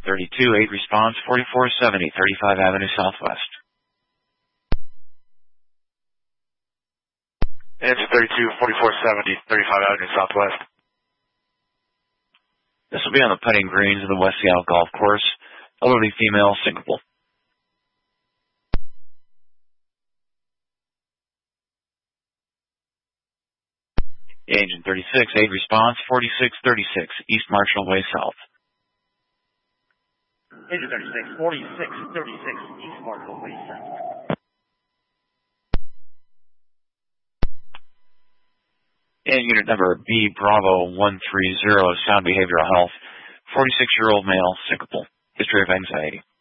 32-8 response, 4470, 35 Avenue Southwest. Engine 32, 4470, 35 Avenue Southwest. This will be on the putting greens of the West Seattle Golf Course. Elderly female, sinkable. Engine 36, 8 response, 4636, East Marshall Way South. Engine 36, 4636, East Marshall Way South. And unit number B Bravo 130, Sound Behavioral Health, 46-year-old male, sinkable. History of anxiety.